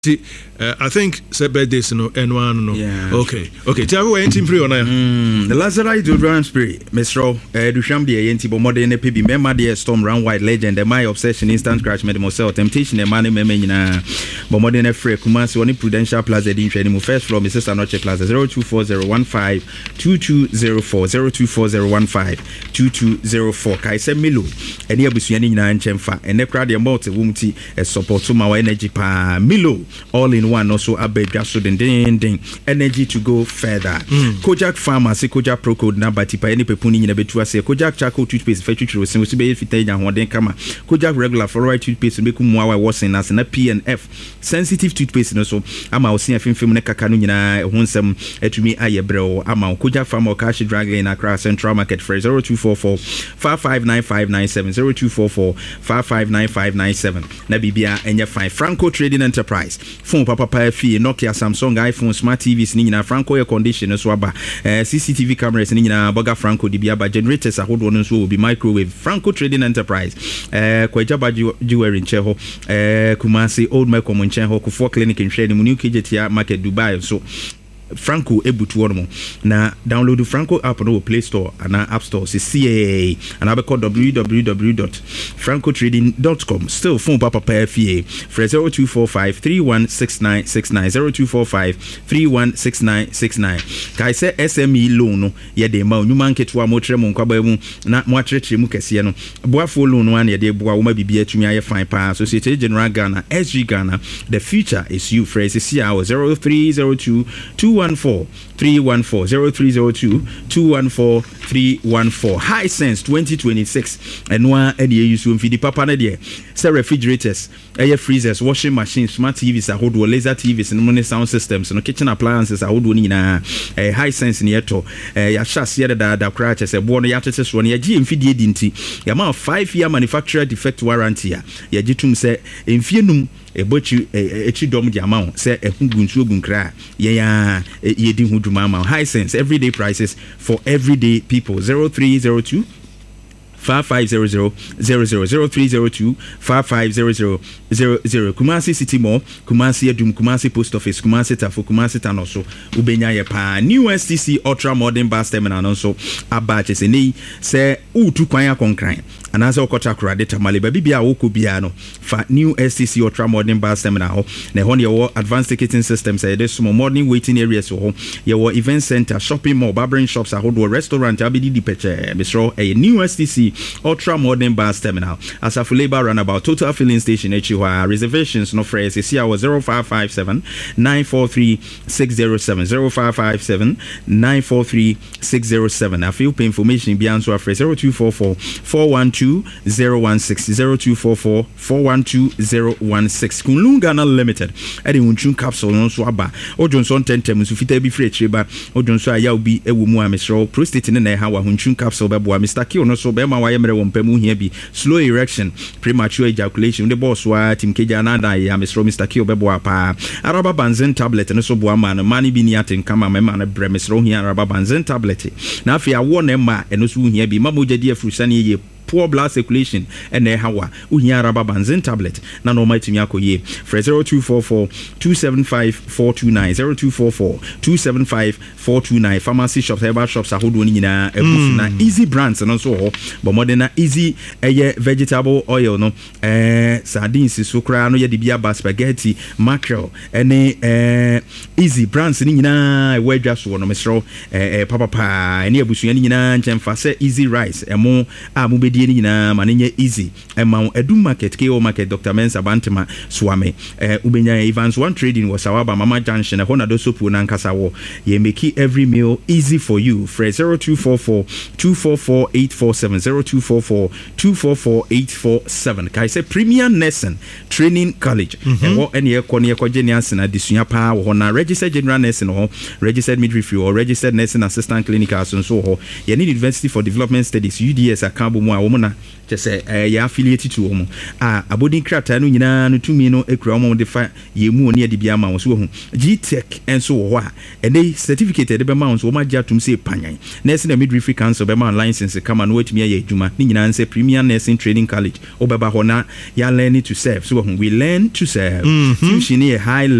I think birthdays no N1 no. Yeah. Okay. Tell me where team free on the Lazarite Deodorant spray. Mesro Dusham de Yenti bo modern PB member de Storm Round White Legend the My Obsession Instant Crash Medimosel Temptation the money meme nyina bo modern free Kumasi oni Prudential Plaza din training first floor Mrs. Anoche Plaza 0240152204 0240152204 kai se Milo ene abusuani nyina nchemfa ene kra de multi wumti support to my energy pa Milo all in one also abedwa so den energy to go further. Kojak Pharmacy Kojak Pro Code number tipa any pepuni nyina betu ase Kojak charcoal toothpaste fa twitwiro sen so be fitanya hoden kama Kojak regular fluoride toothpaste be kumu awa wosen as na PNF sensitive toothpaste no so ama osia fimfim ne kaka no nyina ho nsem atumi ayebrɛ ama Kojak Pharma cash drug in Accra Central Market for 0244 559597 0244 559597 na bibia enye fine Franco Trading Enterprise phone papa fee Nokia Samsung iPhone smart TVs ni nyina Franco air conditioner so aba CCTV cameras ni nyina Boga Franco di bia ba generators ahodo no so obi microwave Franco Trading Enterprise Kwajaba jewelry ncheho Kumasi Old Macomb ncheho Kufo Clinic in Shade mu New KJT Market Dubai so Franco ebutu wono na download Franco app no Play Store and App Store CCA and I call www.francotrading.com still phone papa PFA for 0245316969 0245316969 kai say SME loan no ye de ma onuma nketo amotre mu nkwaba mu na mo atrechire mu kese no boafo loan no na ye de boa wo ma bibia atumi aye fine pa Societe General Ghana SG Ghana the future is you for CCA 0302 0302-214-314 High Sense 2026 and one area use for the papa na there say refrigerators air freezers washing machines smart TVs ahodo laser TVs and money sound systems no kitchen appliances ahodo ni na High Sense ni eto ya shase da crash say bo no ya tete so no ya gi mfidie dinti ya ma 5-year manufacturer defect warranty ya gitum say mfienum ebochi echidom di amount say ehunguntu ogunkra ya yedi huduma amount High Sense everyday prices for everyday people 0302 5500 0302 5500 Kumasi City Mall Kumasi Adum Kumasi Post Office Kumasi Tafo Kumasi Tanoso ubenya ye pa New STC Ultra Modern Bus Terminal nso abache se nei se utu kwan akonkran anasa okota krade tamale bibia wokobia no fa New STC Ultra Modern Bus Terminal na ho ne wo advanced ticketing systems e dey small morning waiting areas ho ye wo event center shopping mall barbering shops ahodo restaurant abidi di peche misro e New STC Ultra Modern Bus Terminal Asafu Labor Runabout Total Filling Station HUA reservations no phrase is here 0557 943 607 0557 943 607 I feel information be answer phrase 0244 412 016 0244 412 016 Kunlungana Limited Edi Unchun capsule no so aba Ojonson tentem so fita bi free cheba Ojonso aya obi ewu mu amesro prostate ne na ha wa Unchun capsule bebo Mr. Kio no so be ma wa yemre wompamu hia bi slow erection premature ejaculation the boss wa Tim Keja na da ya Mr. Kio bebo apa araba banzen tablet no so bo ama no mani bi ni aten kama mema na bre Mr. hia araba banzen tablet na afia wo na ma eno so hia bi ma mogadi afurusane ye poor blood circulation and hawa uhia raba banzen tablet na no mighty akoye for 0244 275 429 0244 275 429 pharmacy shops herbal shops ahodo ni nyina ebufu na easy brands no so ho but more than easy vegetable oil no sardines so kra no ye de bia ba spaghetti mackerel ene easy brands ni nyina wedwa so no mesro papa ene abusuani nyina nchemfa se easy rice emo amubedi ni nyina manenye easy ema edu market KO market Dr. Mensa Bantema Swame ubenya Evans One Trading was Sawaba Mama Junction na hona do sopu na nkasa wo ye make every meal easy for you for 0244 244 847 0244 244 847 kai say Premier Nursing Training College wo ene ekọ ne ekọ genius na disua pa wo na registered general nursing ho registered midwifery or registered nursing assistant clinical so ho ye need University for Development Studies UDS akabo mu a wɔn na kyɛ sɛ yɛ affiliate to wɔn abɔden krataa no nyinaa no tumi no ekura wɔn de fa yɛ mu oni ade bi ama wɔn so wɔn GTech nso wɔ hɔ a ɛnɛ certificate de bɛma wɔn so wɔn agye atum sɛ panyan nursing and midwifery council bɛma license kama no watumi ayɛ adwuma ne nyinaa nsɛ Premier Nursing Training College ɔbɛba hɔ na yɛ learn to serve so wɔn we learn to serve tuition yɛ high